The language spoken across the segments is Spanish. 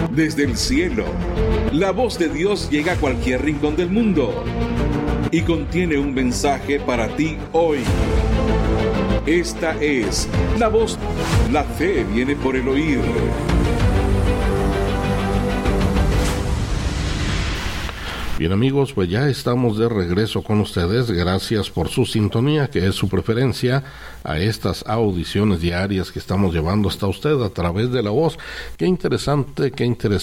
Desde el cielo, la voz de Dios llega a cualquier rincón del mundo y contiene un mensaje para ti hoy. Esta es la voz. La fe viene por el oír. Bien amigos, pues ya estamos de regreso con ustedes. Gracias por su sintonía, que es su preferencia a estas audiciones diarias que estamos llevando hasta usted a través de la voz. Qué interesante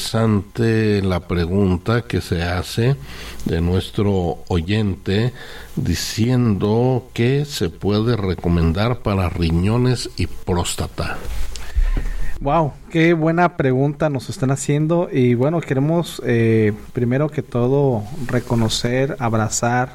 la pregunta que se hace de nuestro oyente diciendo que se puede recomendar para riñones y próstata. Wow, qué buena pregunta nos están haciendo. Y bueno, queremos primero que todo reconocer, abrazar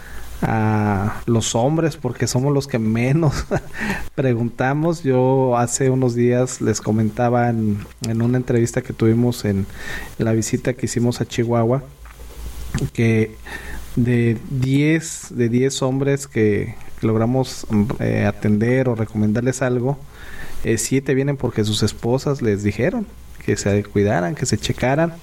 a los hombres, porque somos los que menos preguntamos. Yo hace unos días les comentaba en una entrevista que tuvimos en la visita que hicimos a Chihuahua, que de 10 hombres que logramos atender o recomendarles algo, 7 vienen porque sus esposas les dijeron que se cuidaran, que se checaran.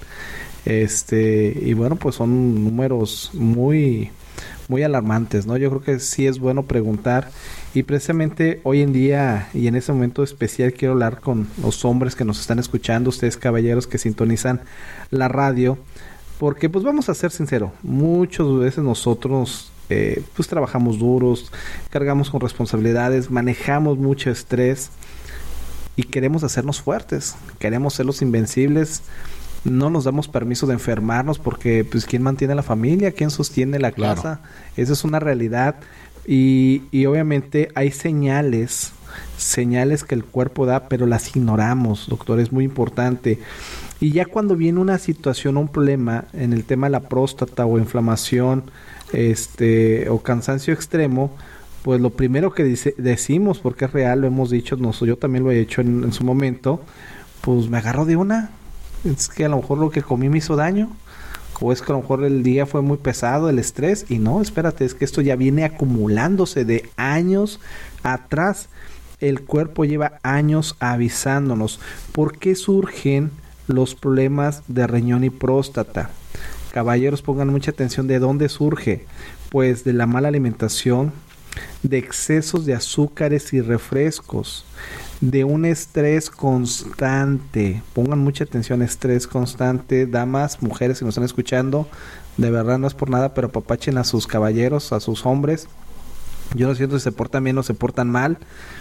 Y bueno, pues son números muy alarmantes, ¿no? Yo creo que sí es bueno preguntar, y precisamente hoy en día y en ese momento especial quiero hablar con los hombres que nos están escuchando, ustedes caballeros que sintonizan la radio, porque pues vamos a ser sinceros, muchas veces nosotros pues trabajamos duros, cargamos con responsabilidades, manejamos mucho estrés y queremos hacernos fuertes, queremos ser los invencibles. No nos damos permiso de enfermarnos porque pues ¿quién mantiene la familia? ¿Quién sostiene la casa? Claro. Esa es una realidad, y obviamente hay señales que el cuerpo da, pero las ignoramos, doctor, es muy importante. Y ya cuando viene una situación o un problema en el tema de la próstata o inflamación o cansancio extremo, pues lo primero que decimos, porque es real, lo hemos dicho, yo también lo he hecho en su momento, pues me agarro de una. Es que a lo mejor lo que comí me hizo daño, o es que a lo mejor el día fue muy pesado, el estrés, y no, espérate, es que esto ya viene acumulándose de años atrás. El cuerpo lleva años avisándonos. ¿Por qué surgen los problemas de riñón y próstata? Caballeros, pongan mucha atención. ¿De dónde surge? Pues de la mala alimentación, de excesos de azúcares y refrescos, de un estrés constante. Pongan mucha atención, estrés constante. Damas, mujeres que nos están escuchando, de verdad no es por nada, pero apapachen a sus caballeros, a sus hombres. Yo no siento si se portan bien o se portan mal,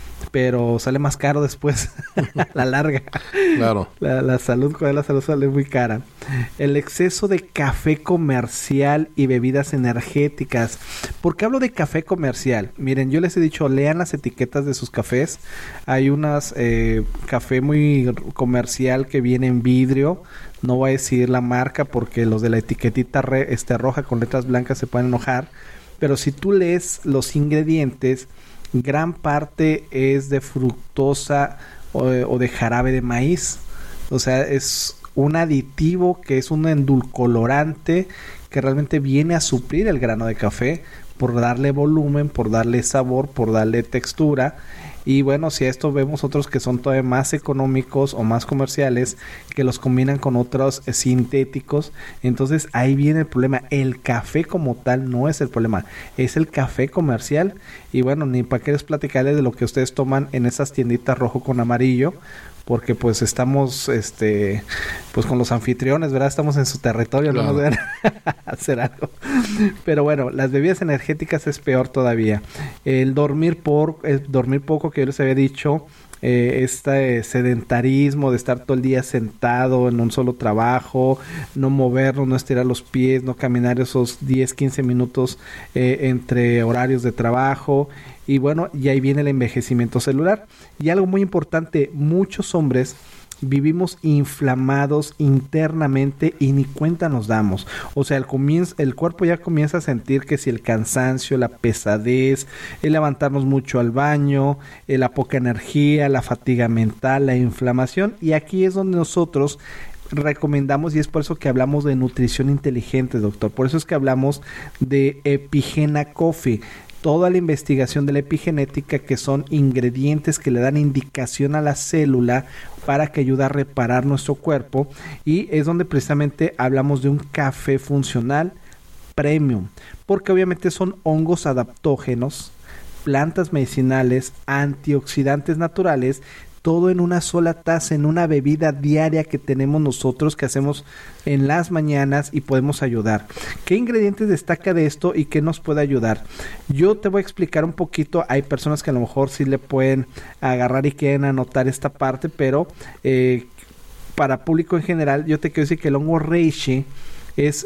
pero sale más caro después a la larga. Claro. La salud sale muy cara. El exceso de café comercial y bebidas energéticas. ¿Por qué hablo de café comercial? Miren, yo les he dicho, lean las etiquetas de sus cafés. Hay unas café muy comercial que viene en vidrio. No voy a decir la marca porque los de la etiquetita roja con letras blancas se pueden enojar. Pero si tú lees los ingredientes, gran parte es de fructosa o de jarabe de maíz. O sea, es un aditivo que es un endulcorante que realmente viene a suplir el grano de café por darle volumen, por darle sabor, por darle textura. Y bueno, si a esto vemos otros que son todavía más económicos o más comerciales, que los combinan con otros sintéticos, entonces ahí viene el problema. El café como tal no es el problema, es el café comercial. Y bueno, ni para qué les platicarles de lo que ustedes toman en esas tienditas rojo con amarillo, porque pues estamos pues con los anfitriones, ¿verdad? Estamos en su territorio, claro. No nos deben hacer algo. Pero bueno, las bebidas energéticas es peor todavía. El dormir poco, que yo les había dicho, sedentarismo de estar todo el día sentado en un solo trabajo, no movernos, no estirar los pies, no caminar esos 10-15 minutos entre horarios de trabajo. Y bueno, y ahí viene el envejecimiento celular. Y algo muy importante, muchos hombres vivimos inflamados internamente y ni cuenta nos damos. O sea, el cuerpo ya comienza a sentir que si el cansancio, la pesadez, el levantarnos mucho al baño, la poca energía, la fatiga mental, la inflamación. Y aquí es donde nosotros recomendamos, y es por eso que hablamos de nutrición inteligente, doctor. Por eso es que hablamos de Epigena Coffee. toda la investigación de la epigenética, que son ingredientes que le dan indicación a la célula para que ayude a reparar nuestro cuerpo, y es donde precisamente hablamos de un café funcional premium, porque obviamente son hongos adaptógenos, plantas medicinales, antioxidantes naturales, todo en una sola taza, en una bebida diaria que tenemos nosotros, que hacemos en las mañanas y podemos ayudar. ¿Qué ingredientes destaca de esto y qué nos puede ayudar? Yo te voy a explicar un poquito. Hay personas que a lo mejor sí le pueden agarrar y quieren anotar esta parte, pero para público en general, yo te quiero decir que el hongo reishi es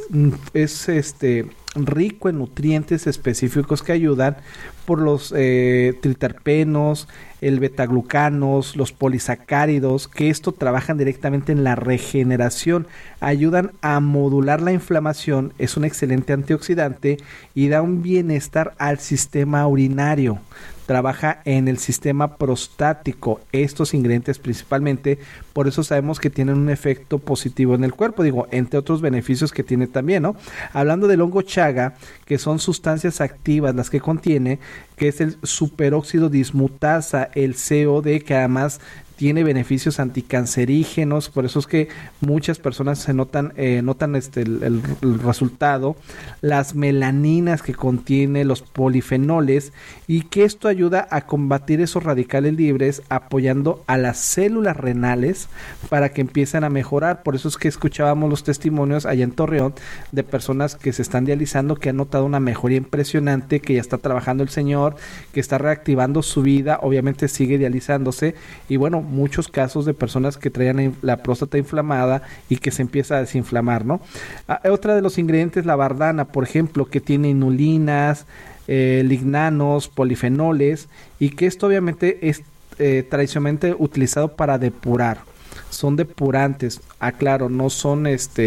rico en nutrientes específicos que ayudan por los triterpenos, el betaglucanos, los polisacáridos, que esto trabajan directamente en la regeneración, ayudan a modular la inflamación, es un excelente antioxidante y da un bienestar al sistema urinario. Trabaja en el sistema prostático, estos ingredientes principalmente, por eso sabemos que tienen un efecto positivo en el cuerpo, digo, entre otros beneficios que tiene también, ¿no? Hablando del hongo chaga, que son sustancias activas las que contiene, que es el superóxido dismutasa, el COD, que además tiene beneficios anticancerígenos, por eso es que muchas personas se notan el resultado, las melaninas que contiene, los polifenoles, y que esto ayuda a combatir esos radicales libres, apoyando a las células renales para que empiecen a mejorar. Por eso es que escuchábamos los testimonios allá en Torreón de personas que se están dializando, que han notado una mejoría impresionante, que ya está trabajando el señor, que está reactivando su vida, obviamente sigue dializándose, y bueno, muchos casos de personas que traían la próstata inflamada y que se empieza a desinflamar, ¿no? Otra de los ingredientes, la bardana, por ejemplo, que tiene inulinas, lignanos, polifenoles, y que esto obviamente es tradicionalmente utilizado para depurar. Son depurantes, aclaro, no son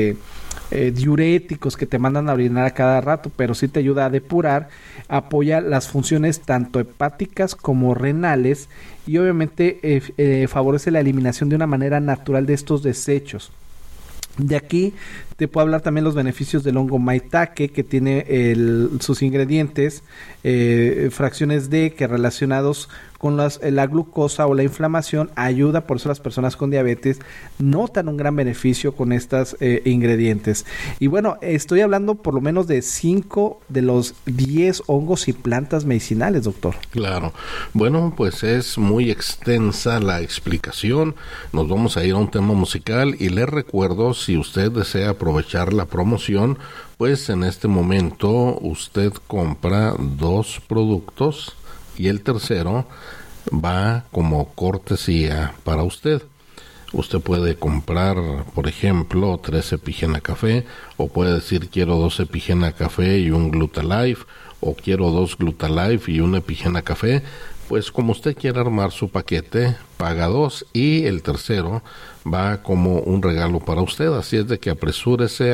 diuréticos que te mandan a orinar a cada rato, pero sí te ayuda a depurar, apoya las funciones tanto hepáticas como renales, y obviamente favorece la eliminación de una manera natural de estos desechos. De aquí te puedo hablar también los beneficios del hongo maitake, que tiene sus ingredientes, fracciones D, que relacionados con la glucosa o la inflamación, ayuda, por eso las personas con diabetes notan un gran beneficio con estos ingredientes. Y bueno, estoy hablando por lo menos de 5 de los 10 hongos y plantas medicinales, doctor. Claro. Bueno, pues es muy extensa la explicación. Nos vamos a ir a un tema musical y les recuerdo, si usted desea aprovechar la promoción, pues en este momento usted compra 2 productos y el tercero va como cortesía para usted. Usted puede comprar, por ejemplo, 3 Epigena Café, o puede decir quiero 2 Epigena Café y un Glutalife, o quiero 2 Glutalife y un Epigena Café. Pues como usted quiera armar su paquete, paga 2 y el tercero va como un regalo para usted. Así es de que apresúrese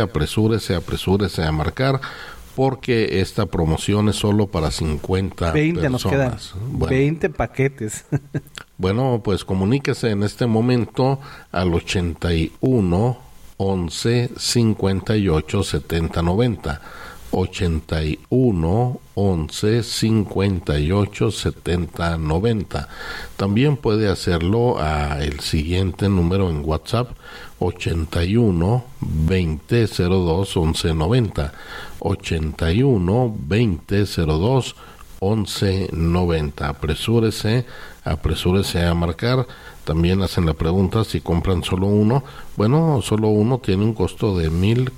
a marcar, porque esta promoción es solo para 50 20 personas. Nos quedan, bueno, 20 paquetes. Bueno, pues comuníquese en este momento al 81 11 58 70 90. 81 11 58 70 90. También puede hacerlo a el siguiente número en WhatsApp: 81 20 02 11 90. 81 20 02 11 90. Apresúrese a marcar. También hacen la pregunta si compran solo uno. Bueno, solo uno tiene un costo de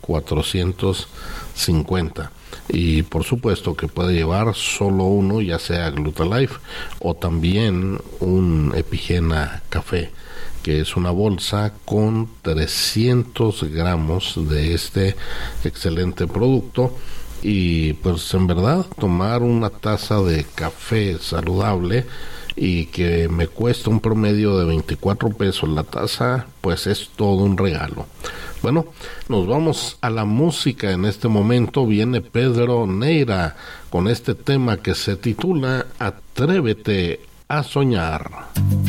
1,450. Y por supuesto que puede llevar solo uno, ya sea Glutalife o también un Epigena Café, que es una bolsa con 300 gramos de este excelente producto. Y pues en verdad, tomar una taza de café saludable y que me cuesta un promedio de 24 pesos la taza, pues es todo un regalo. Bueno, nos vamos a la música. En este momento viene Pedro Neira con este tema que se titula Atrévete a soñar.